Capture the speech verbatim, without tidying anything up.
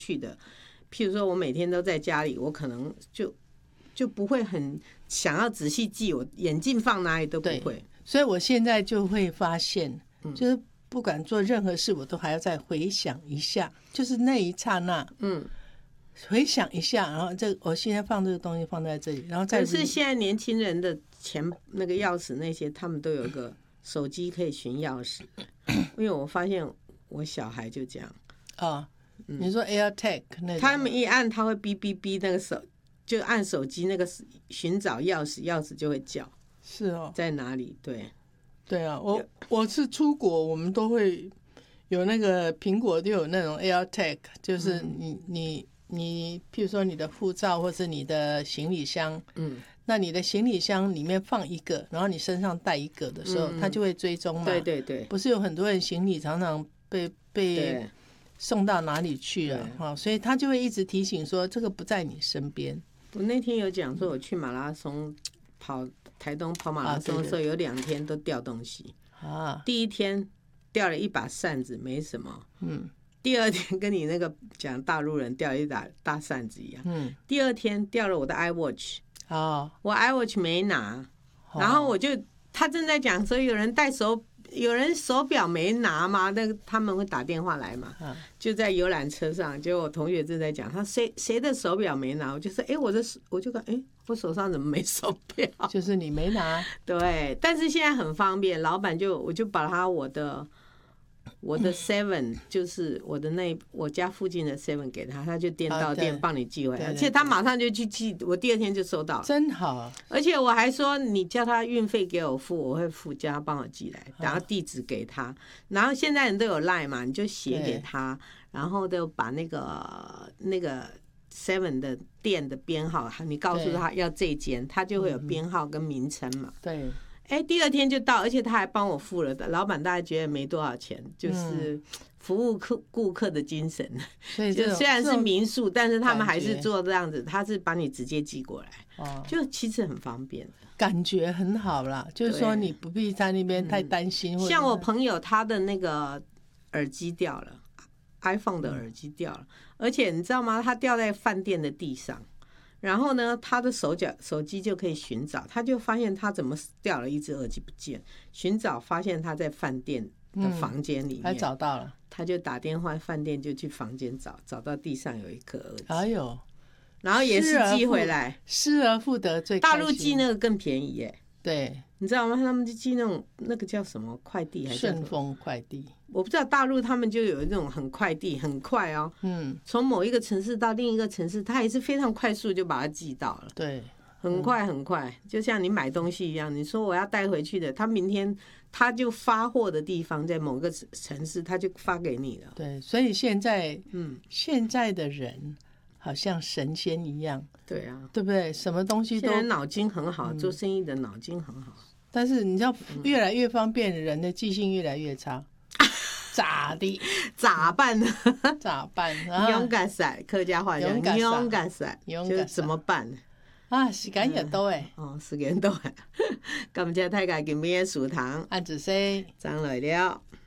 去的。譬如说我每天都在家里，我可能就就不会很想要仔细记我眼镜放哪里都不会。 所以我现在就会发现，就是不管做任何事，我都还要再回想一下，就是那一刹那，嗯，回想一下，然后这我现在放这个东西放在这里，然后再。 可是现在年轻人的钱那个钥匙那些，他们都有一个手机可以寻钥匙，因为我发现我小孩就这样。 哦，你说 AirTag 那种， 他们一按，他会哔哔哔，那个手就按手机那个寻找钥匙，钥匙就会叫。 是哦， 在哪里？对， 对啊，我我是出国，我们都会有那个苹果就有那种 AirTag， 就是你、嗯、你你，譬如说你的护照或是你的行李箱，嗯，那你的行李箱里面放一个，然后你身上带一个的时候，嗯、它就会追踪嘛。对对对， 不是有很多人行李常常被被送到哪里去了哈，所以他就会一直提醒说这个不在你身边。 我那天有讲说我去马拉松跑。台东跑马拉松的时候，有两天都掉东西啊。第一天掉了一把扇子，没什么。嗯。第二天跟你那个讲大陆人掉了一把大扇子一样。嗯。第二天掉了我的 iWatch。哦。我 iWatch 没拿，然后我就他正在讲说有人戴手有人手表没拿嘛，那个他们会打电话来嘛。嗯。就在游览车上，结果我同学正在讲，他谁谁的手表没拿，我就说哎，我的我就看哎。我手上怎么没手表？ 就是你没拿。 对，但是现在很方便，老板就我就把他我的我的 Seven 就是我的那我家附近的 Seven 给他，他就店到店帮你寄回来，而且他马上就去寄，我第二天就收到了， 真好。 而且我还说你叫他运费给我付，我会付，叫他帮我寄来，然后地址给他，然后现在人都有 Line 嘛，你就写给他，然后就把那个那个。Seven 的店的编号，你告诉他要这间，他就会有编号跟名称嘛。 对， 哎，第二天就到，而且他还帮我付了的。老板大概觉得没多少钱，就是服务客顾客的精神。 所以就虽然是民宿，但是他们还是做这样子，他是把你直接寄过来，哦、就其实很方便的， 感觉很好啦。就是说你不必在那边太担心。 嗯、像我朋友他的那个耳机掉了。iPhone 的耳机掉了，而且你知道吗？他掉在饭店的地上，然后呢，他的手脚手机就可以寻找，他就发现他怎么掉了一只耳机不见，寻找发现他在饭店的房间里面， 还找到了， 他就打电话饭店就去房间找，找到地上有一颗耳机， 哎呦， 然后也是寄回来， 失而复得最大陆寄那个更便宜耶， 对， 你知道吗？他们就寄那种那个叫什么快递，还是顺丰快递。 我不知道大陆他们就有那种很快递，很快哦，嗯，从某一个城市到另一个城市，它也是非常快速就把它寄到了， 对， 很快很快，嗯、就像你买东西一样，你说我要带回去的，他明天他就发货的地方在某个城市，他就发给你了。 对，所以现在，嗯，现在的人好像神仙一样， 对啊， 对不对？什么东西都现在脑筋很好，嗯、做生意的脑筋很好。 但是你知道，越来越方便，人的记性越来越差。咋的？ 咋办呢？ 咋办？ 勇敢赛，客家话讲勇敢赛，就是怎么办啊？時間又到誒， 哦，時間到誒，感謝大家今日嘅收聽， 安子西， 張來了。